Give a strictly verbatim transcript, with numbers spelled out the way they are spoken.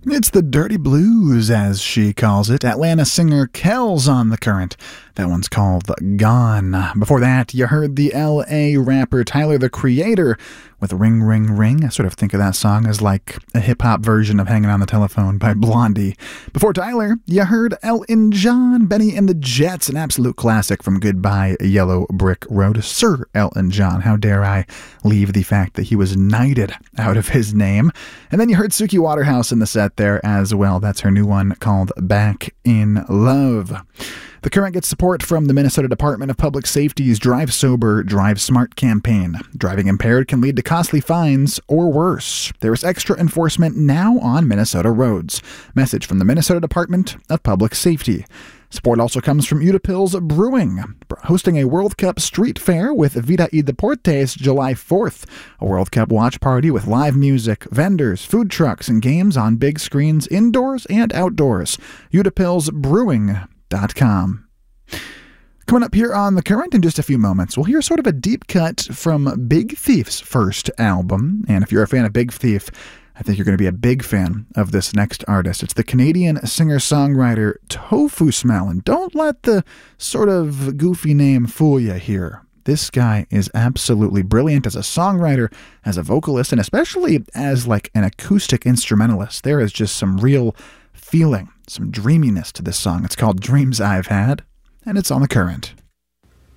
It's the Dirty Blues, as she calls it. Atlanta singer Kells on the current. That one's called Gone. Before that, you heard the L A rapper Tyler, the Creator, with Ring, Ring, Ring. I sort of think of that song as like a hip-hop version of Hanging on the Telephone by Blondie. Before Tyler, you heard Elton John, Benny and the Jets, an absolute classic from Goodbye Yellow Brick Road. Sir Elton John, how dare I leave the fact that he was knighted out of his name. And then you heard Suki Waterhouse in the set there as well. That's her new one called Back in Love. The Current gets support from the Minnesota Department of Public Safety's Drive Sober, Drive Smart campaign. Driving impaired can lead to costly fines or worse. There is extra enforcement now on Minnesota roads. Message from the Minnesota Department of Public Safety. Support also comes from Utapils Brewing, hosting a World Cup street fair with Vida y Deportes July fourth, a World Cup watch party with live music, vendors, food trucks, and games on big screens indoors and outdoors. Utapils Brewing dot com. Coming up here on The Current in just a few moments, we'll hear sort of a deep cut from Big Thief's first album. And if you're a fan of Big Thief, I think you're going to be a big fan of this next artist. It's the Canadian singer-songwriter Tofu Smell. And don't let the sort of goofy name fool you here. This guy is absolutely brilliant as a songwriter, as a vocalist, and especially as like an acoustic instrumentalist. There is just some real feeling, some dreaminess to this song. It's called Dreams I've Had, and it's on The Current.